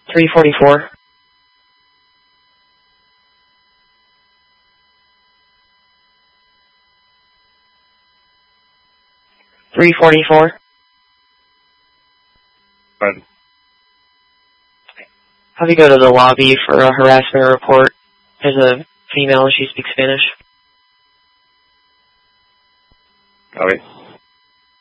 344. 344. Fine. Have you go to the lobby for a harassment report. There's a female, she speaks Spanish. Copy.